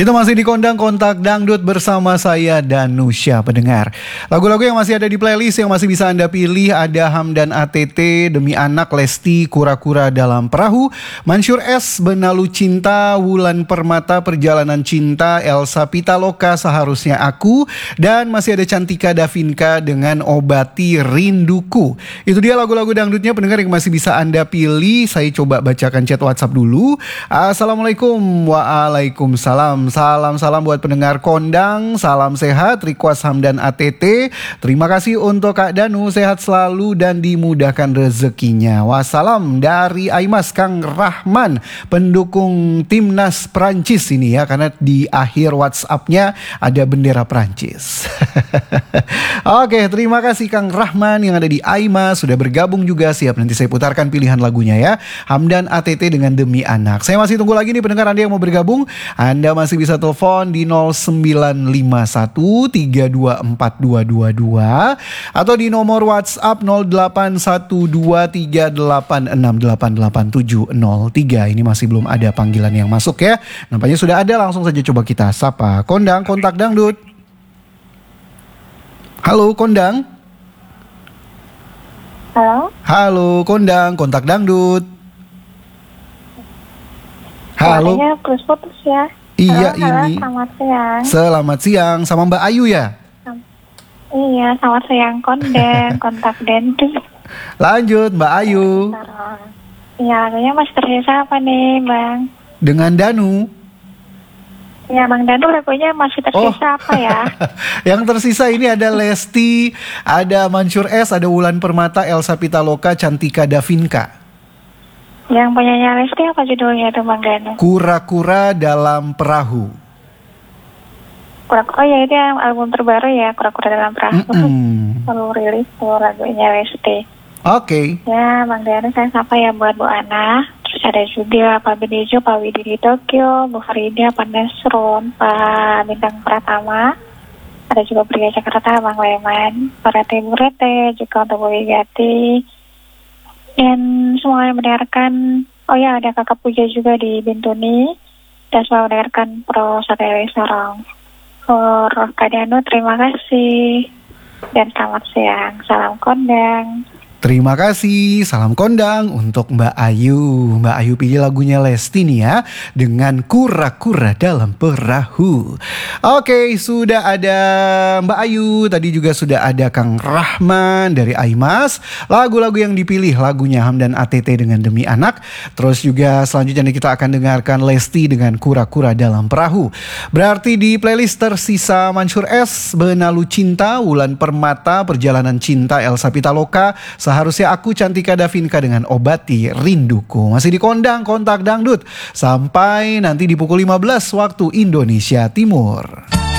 Kita masih di Kondang Kontak Dangdut bersama saya Danusya pendengar. Lagu-lagu yang masih ada di playlist yang masih bisa Anda pilih ada Hamdan ATT, Demi Anak, Lesti, Kura-Kura Dalam Perahu, Mansyur S, Benalu Cinta, Wulan Permata, Perjalanan Cinta, Elsa Pitaloka, Seharusnya Aku, dan masih ada Cantika Davinka dengan Obati Rinduku. Itu dia lagu-lagu dangdutnya pendengar yang masih bisa Anda pilih. Saya coba bacakan chat WhatsApp dulu. Assalamualaikum. Waalaikumsalam. Salam buat pendengar Kondang. Salam sehat. Request Hamdan ATT. Terima kasih untuk Kak Danu. Sehat selalu dan dimudahkan rezekinya. Wassalam dari Aimas Kang Rahman, pendukung timnas Prancis ini ya, karena di akhir WhatsApp-nya ada bendera Prancis. Oke, terima kasih Kang Rahman yang ada di Aimas sudah bergabung juga. Siap, nanti saya putarkan pilihan lagunya ya. Hamdan ATT dengan Demi Anak. Saya masih tunggu lagi nih pendengar Anda yang mau bergabung. Anda masih bisa telepon di 0951324222 atau di nomor WhatsApp 081238688703. Ini masih belum ada panggilan yang masuk ya. Nampaknya sudah ada, langsung saja coba kita sapa. Kondang Kontak Dangdut. Halo Kondang. Halo Kondang Kontak Dangdut. Halo. Suaranya putus ya. Iya, halo, ini. Selamat siang. Selamat siang sama Mbak Ayu ya. Iya, selamat siang Kondang, Kontak Dangdut. Lanjut Mbak Ayu. Iya, lagunya masih tersisa apa nih Bang? Dengan Danu. Ya Bang Danu, lagunya masih tersisa apa ya? Yang tersisa ini ada Lesti, ada Mansyur S, ada Wulan Permata, Elsa Pitaloka, Cantika Davinka. Yang punyanya Lesti apa judulnya tuh Bang Danu? Kura-Kura Dalam Perahu. Oh ya, itu yang album terbaru ya, Kura-Kura Dalam Perahu. Baru rilis tuh lagunya Lesti. Oke. Ya Bang Danu, saya sapa ya buat Bu Ana. Terus ada juga Pak Benejo, Pak Widi di Tokyo, Bu Farida, Pak Nasron, Pak Bintang Pratama. Ada juga Pria Jakarta, Bang Leman, Pak Rete Burete, juga untuk Bu Wigati. Dan semua yang mendengarkan, oh ya ada Kakak Puja juga di Bintuni. Dan semua mendengarkan Pro Satele Sorong. For Kak Danu, terima kasih. Dan selamat siang, salam Kondang. Terima kasih, salam Kondang untuk Mbak Ayu. Mbak Ayu pilih lagunya Lesti nih ya, dengan Kura-Kura Dalam Perahu. Oke, sudah ada Mbak Ayu, tadi juga sudah ada Kang Rahman dari Aimas. Lagu-lagu yang dipilih lagunya Hamdan ATT dengan Demi Anak. Terus juga selanjutnya kita akan dengarkan Lesti dengan Kura-Kura Dalam Perahu. Berarti di playlist tersisa Mansyur S, Benalu Cinta, Wulan Permata, Perjalanan Cinta, Elsa Pitaloka, Seharusnya Aku, Cantika Davinka dengan Obati Rinduku. Masih di Kondang Kontak Dangdut sampai nanti di pukul 15 waktu Indonesia Timur.